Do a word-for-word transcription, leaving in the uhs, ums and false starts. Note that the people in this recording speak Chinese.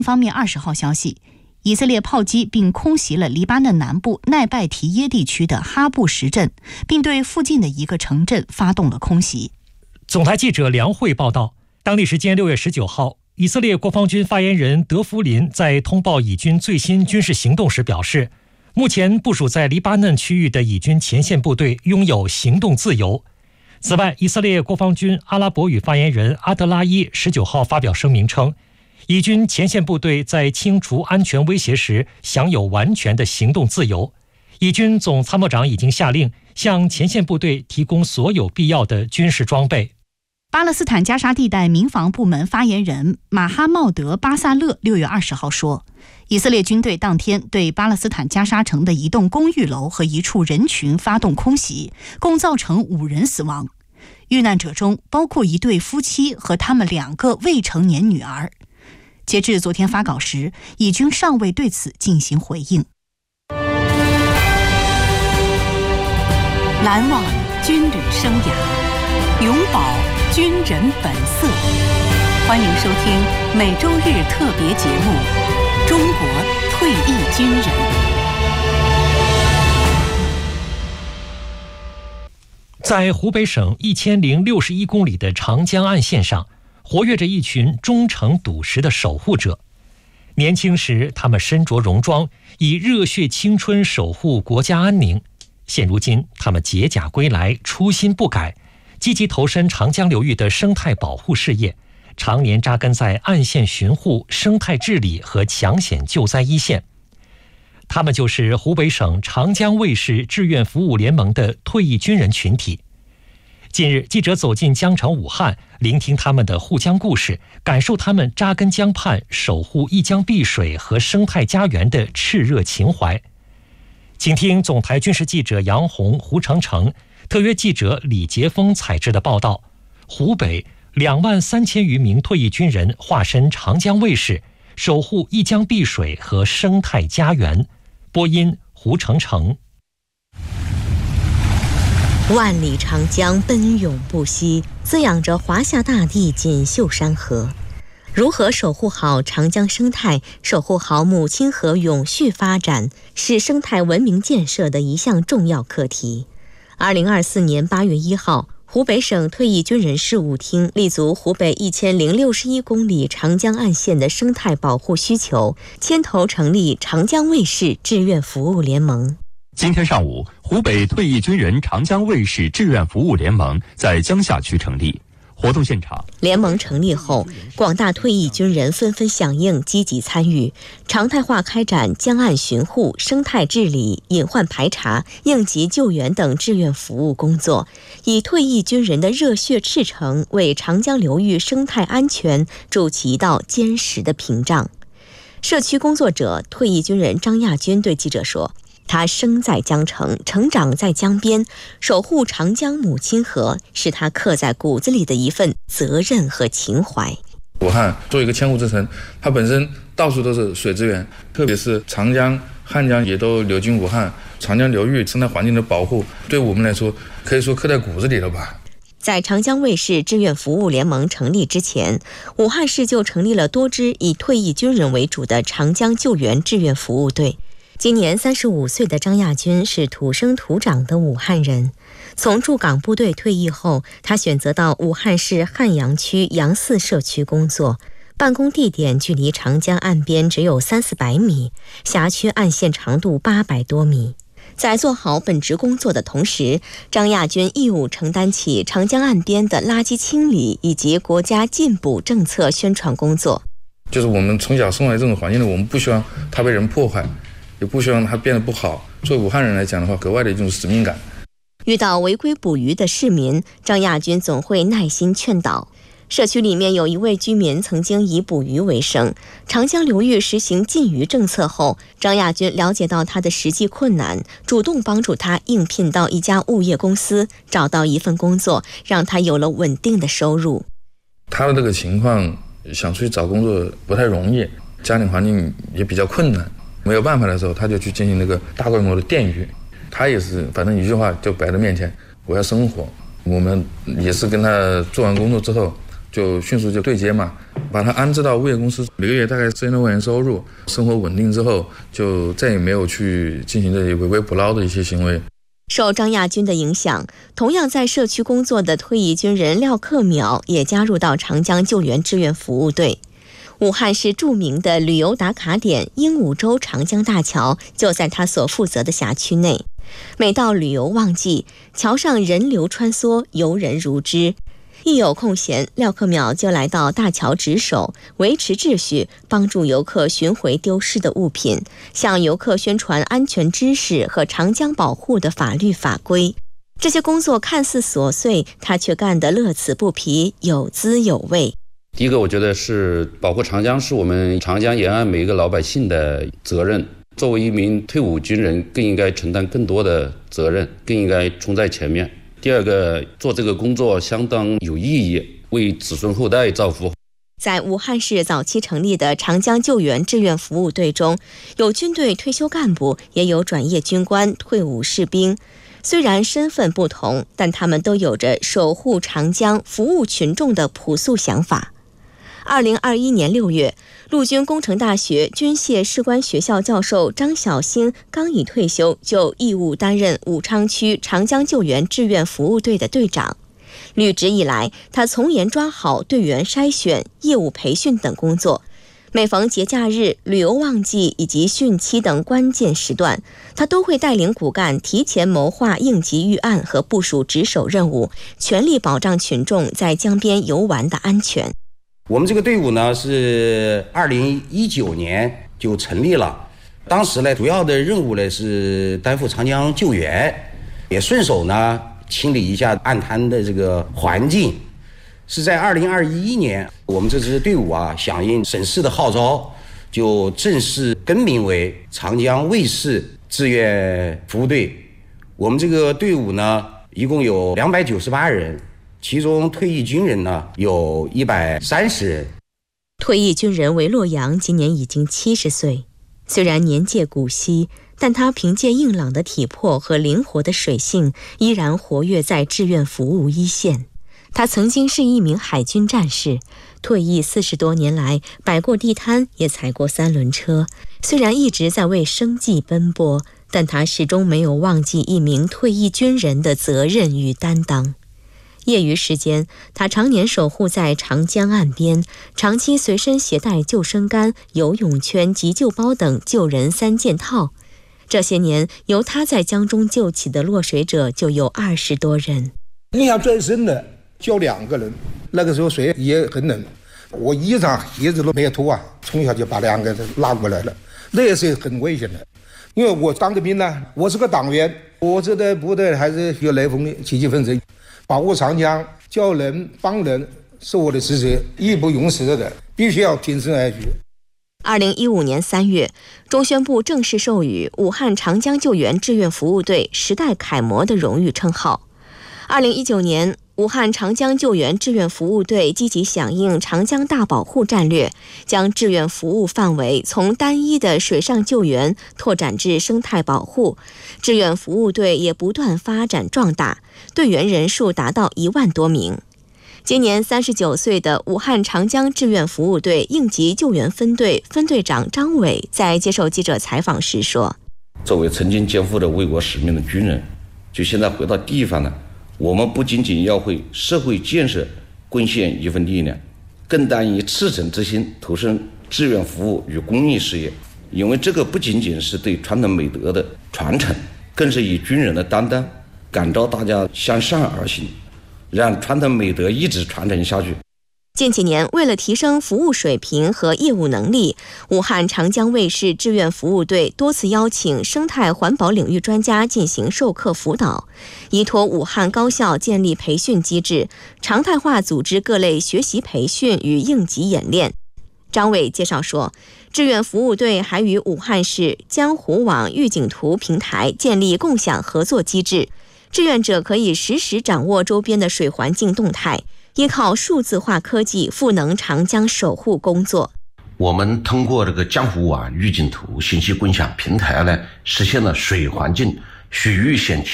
方面二十号消息，以色列炮击并空袭了黎巴嫩南部奈拜提耶地区的哈布什镇，并对附近的一个城镇发动了空袭。 总台记者梁慧报道，当地时间六月十九号，以色列国防军发言人德弗林在通报以军最新军事行动时表示，目前部署在黎巴嫩区域的以军前线部队拥有行动自由。此外，以色列国防军阿拉伯语发言人阿德拉伊十九号发表声明称，以军前线部队在清除安全威胁时享有完全的行动自由。以军总参谋长已经下令向前线部队提供所有必要的军事装备。 巴勒斯坦加沙地带民防部门发言人马哈茂德·巴萨勒六月二十号说，以色列军队当天对巴勒斯坦加沙城的一栋公寓楼和一处人群发动空袭，共造成五人死亡。遇难者中包括一对夫妻和他们两个未成年女儿。截至昨天发稿时，以军尚未对此进行回应。 难忘军旅生涯，永葆军人本色。欢迎收听每周日特别节目《中国退役军人》。 在湖北省一千零六十一公里的长江岸线上，活跃着一群忠诚笃实的守护者。年轻时，他们身着戎装，以热血青春守护国家安宁。现如今，他们解甲归来，初心不改，积极投身长江流域的生态保护事业，常年扎根在岸线巡护、生态治理和抢险救灾一线。他们就是湖北省长江卫士志愿服务联盟的退役军人群体。近日，记者走进江城武汉，聆听他们的护江故事，感受他们扎根江畔、守护一江碧水和生态家园的炽热情怀。请听总台军事记者杨红、胡成成，特约记者李杰峰采制的报道。湖北两万三千余名退役军人化身长江卫士，守护一江碧水和生态家园。播音胡成成。 万里长江奔涌不息，滋养着华夏大地锦绣山河。如何守护好长江生态，守护好母亲河永续发展，是生态文明建设的一项重要课题。二零二四年八月一号，湖北省退役军人事务厅立足湖北一千零六十一公里长江岸线的生态保护需求，牵头成立长江卫士志愿服务联盟。 今天上午，湖北退役军人长江卫士志愿服务联盟在江夏区成立。活动现场， 联盟成立后，广大退役军人纷纷响应，积极参与，常态化开展江岸巡护、生态治理、隐患排查、应急救援等志愿服务工作，以退役军人的热血赤诚，为长江流域生态安全筑起一道坚实的屏障。社区工作者、退役军人张亚军对记者说，他生在江城，成长在江边，守护长江母亲河是他刻在骨子里的一份责任和情怀。 武汉作为一个千湖之城，它本身到处都是水资源，特别是长江、汉江也都流经武汉，长江流域生态环境的保护对我们来说可以说刻在骨子里了吧。 在长江卫士志愿服务联盟成立之前，武汉市就成立了多支以退役军人为主的长江救援志愿服务队。今年三十五岁的张亚军是土生土长的武汉人，从驻港部队退役后，他选择到武汉市汉阳区杨寺社区工作，办公地点距离长江岸边只有三四百米，辖区岸线长度八百多米。在做好本职工作的同时，张亚军义务承担起长江岸边的垃圾清理以及国家禁捕政策宣传工作。 就是我们从小生活在这种环境里，我们不希望它被人破坏，也不希望它变得不好。作为武汉人来讲的话，格外的一种使命感。 遇到违规捕鱼的市民，张亚军总会耐心劝导。社区里面有一位居民曾经以捕鱼为生，长江流域实行禁渔政策后，张亚军了解到他的实际困难，主动帮助他应聘到一家物业公司，找到一份工作，让他有了稳定的收入。 他的这个情况想出去找工作不太容易，家庭环境也比较困难，没有办法的时候，他就去进行那个大规模的电鱼。他也是反正一句话就摆在面前，我要生活。我们也是跟他做完工作之后， 就迅速就对接嘛，把他安置到物业公司，每个月大概四千多块钱收入，生活稳定之后，就再也没有去进行这些违规捕捞的一些行为。 受张亚军的影响，同样在社区工作的退役军人廖克淼也加入到长江救援志愿服务队。武汉市著名的旅游打卡点鹦鹉洲长江大桥就在他所负责的辖区内。每到旅游旺季，桥上人流穿梭，游人如织。一有空闲，廖克淼就来到大桥值守，维持秩序，帮助游客寻回丢失的物品，向游客宣传安全知识和长江保护的法律法规。这些工作看似琐碎，他却干得乐此不疲，有滋有味。 第一个，我觉得是保护长江是我们长江沿岸每一个老百姓的责任。作为一名退伍军人，更应该承担更多的责任，更应该冲在前面。第二个，做这个工作相当有意义，为子孙后代造福。 在武汉市早期成立的长江救援志愿服务队中，有军队退休干部，也有转业军官、退伍士兵。虽然身份不同，但他们都有着守护长江、服务群众的朴素想法。二零二一年六月，陆军工程大学军械士官学校教授张小兴刚一退休，就义务担任武昌区长江救援志愿服务队的队长。履职以来，他从严抓好队员筛选、业务培训等工作。每逢节假日、旅游旺季以及汛期等关键时段，他都会带领骨干提前谋划应急预案和部署值守任务，全力保障群众在江边游玩的安全。 我们这个队伍呢是二零一九年就成立了，当时呢主要的任务呢是担负长江救援，也顺手呢清理一下岸滩的这个环境。是在二零二一年，我们这支队伍啊响应省市的号召，就正式更名为长江卫士志愿服务队。我们这个队伍呢一共有两百九十八人，其中退役军人呢有一百三十人。 退役军人韦洛阳今年已经七十岁，虽然年届古稀，但他凭借硬朗的体魄和灵活的水性，依然活跃在志愿服务一线。他曾经是一名海军战士，退役四十多年来，摆过地摊，也踩过三轮车。虽然一直在为生计奔波，但他始终没有忘记一名退役军人的责任与担当。业余时间，他常年守护在长江岸边，长期随身携带救生杆、游泳圈、急救包等救人三件套。这些年，由他在江中救起的落水者就有二十多人。 印象最深的救两个人，那个时候水也很冷，我衣裳鞋子都没有脱啊，从小就把两个人拉过来了，那也是很危险的。因为我当个兵呢，我是个党员，我这个部队还是有雷锋积极分子，保护长江、救人、帮人是我的职责，义不容辞的，必须要挺身而举。 二零一五年三月，中宣部正式授予武汉长江救援志愿服务队时代楷模的荣誉称号。二零一九年，武汉长江救援志愿服务队积极响应长江大保护战略，将志愿服务范围从单一的水上救援拓展至生态保护。志愿服务队也不断发展壮大，队员人数达到一万多名。今年三十九岁的武汉长江志愿服务队应急救援分队分队长张伟在接受记者采访时说：“ 作为曾经肩负着为国使命的军人，就现在回到地方呢，我们不仅仅要为社会建设贡献一份力量，更当以赤诚之心投身志愿服务与公益事业。因为这个不仅仅是对传统美德的传承，更是以军人的担当，感召大家向善而行，让传统美德一直传承下去。” 近几年，为了提升服务水平和业务能力，武汉长江卫士志愿服务队多次邀请生态环保领域专家进行授课辅导，依托武汉高校建立培训机制，常态化组织各类学习培训与应急演练。张伟介绍说，志愿服务队还与武汉市江湖网预警图平台建立共享合作机制，志愿者可以实时掌握周边的水环境动态，依靠数字化科技赋能长江守护工作。 我们通过这个江湖网预警图信息共享平台呢，实现了水环境、水域险